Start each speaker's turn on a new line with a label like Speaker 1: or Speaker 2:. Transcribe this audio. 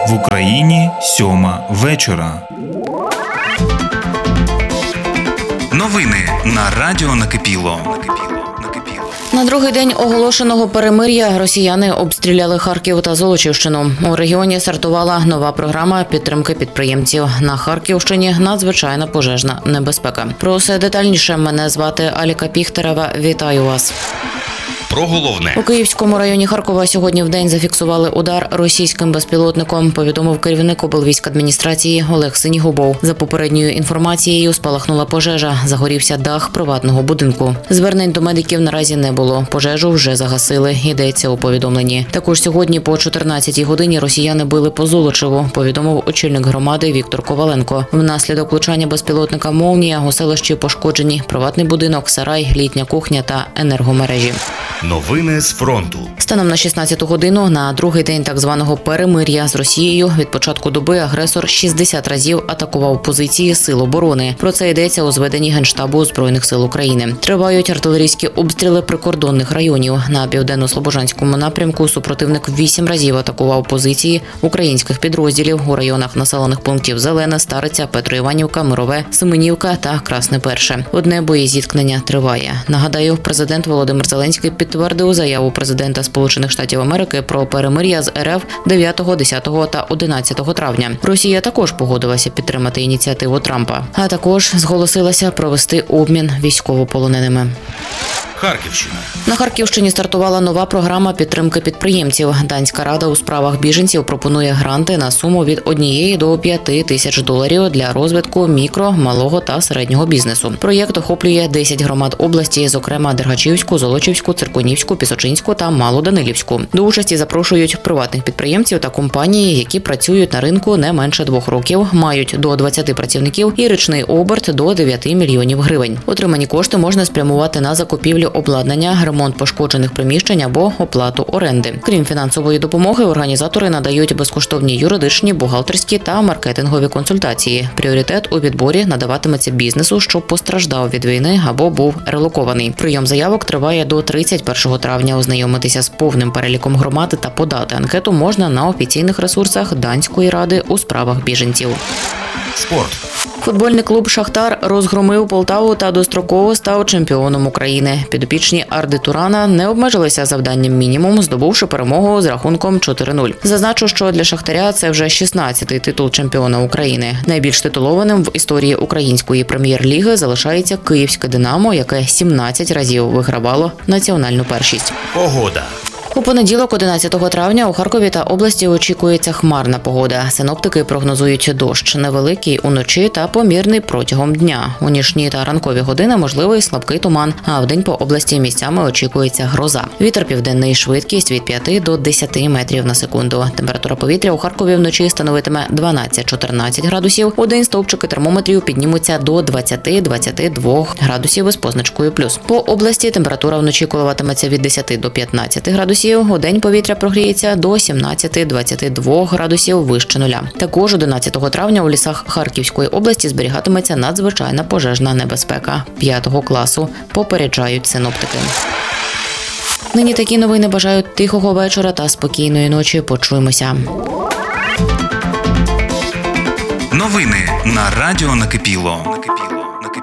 Speaker 1: В Україні 7 вечора. Новини на Радіо Накипіло.
Speaker 2: На другий день оголошеного перемир'я росіяни обстріляли Харків та Золочівщину. У регіоні стартувала нова програма підтримки підприємців. На Харківщині надзвичайна пожежна небезпека. Про все детальніше. Мене звати Аліка Піхтерева. Вітаю вас.
Speaker 3: Про головне.
Speaker 2: У Київському районі Харкова сьогодні вдень зафіксували удар російським безпілотником, повідомив керівник облвійськадміністрації Олег Синігубов. За попередньою інформацією, спалахнула пожежа, загорівся дах приватного будинку. Звернень до медиків наразі не було. Пожежу вже загасили, йдеться у повідомленні. Також сьогодні по 14-й годині росіяни били по Золочеву, повідомив очільник громади Віктор Коваленко. Внаслідок влучання безпілотника «Молнія» у селищі пошкоджені приватний будинок, сарай, літня кухня та енергомережі.
Speaker 3: Новини з фронту.
Speaker 2: Станом на 16-ту годину, на другий день так званого перемир'я з Росією, від початку доби агресор 60 разів атакував позиції Сил оборони. Про це йдеться у зведенні Генштабу Збройних сил України. Тривають артилерійські обстріли прикордонних районів. На південно-слобожанському напрямку супротивник 8 разів атакував позиції українських підрозділів у районах населених пунктів Зелене, Стариця, Петроіванівка, Мирове, Семенівка та Красне Перше. Одне боєзіткнення триває. Нагадаю, президент Володимир Зеленський підтвердив заяву президента Сполучених Штатів Америки про перемир'я з РФ 9, 10 та 11 травня. Росія також погодилася підтримати ініціативу Трампа, а також зголосилася провести обмін військовополоненими.
Speaker 3: Харківщина.
Speaker 2: На Харківщині стартувала нова програма підтримки підприємців. Данська рада у справах біженців пропонує гранти на суму від 1 до 5 тисяч доларів для розвитку мікро, малого та середнього бізнесу. Проєкт охоплює 10 громад області, зокрема Дергачівську, Золочівську, Циркунівську, Пісочинську та Малоданилівську. До участі запрошують приватних підприємців та компанії, які працюють на ринку не менше 2 років, мають до 20 працівників і річний оберт до 9 мільйонів гривень. Отримані кошти можна спрямувати на закупівлю обладнання, ремонт пошкоджених приміщень або оплату оренди. Крім фінансової допомоги, організатори надають безкоштовні юридичні, бухгалтерські та маркетингові консультації. Пріоритет у відборі надаватиметься бізнесу, що постраждав від війни або був релокований. Прийом заявок триває до 31 травня. Ознайомитися з повним переліком громад та подати анкету можна на офіційних ресурсах Данської ради у справах біженців.
Speaker 3: Спорт.
Speaker 2: Футбольний клуб «Шахтар» розгромив Полтаву та достроково став чемпіоном України. Підопічні Арди Турана не обмежилися завданням мінімум, здобувши перемогу з рахунком 4-0. Зазначу, що для «Шахтаря» це вже 16-й титул чемпіона України. Найбільш титулованим в історії української прем'єр-ліги залишається київське «Динамо», яке 17 разів вигравало національну першість.
Speaker 3: Погода.
Speaker 2: У понеділок, 11 травня, у Харкові та області очікується хмарна погода. Синоптики прогнозують дощ невеликий уночі та помірний протягом дня. У нічні та ранкові години можливий слабкий туман, а вдень по області місцями очікується гроза. Вітер південний, швидкість від 5 до 10 метрів на секунду. Температура повітря у Харкові вночі становитиме 12-14 градусів. У день стовпчики термометрів піднімуться до 20-22 градусів із позначкою плюс. По області температура вночі коливатиметься від 10 до 15 градусів. У день повітря прогріється до 17-22 градусів вище нуля. Також 11 травня у лісах Харківської області зберігатиметься надзвичайна пожежна небезпека 5 класу, попереджають синоптики. Нині такі новини бажають тихого вечора та спокійної ночі. Почуємося.
Speaker 1: Новини на Радіо Накипіло.